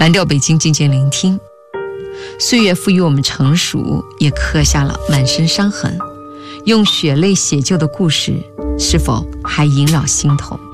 蓝调北京，静静聆听。岁月赋予我们成熟，也刻下了满身伤痕。用血泪写就的故事，是否还萦绕心头？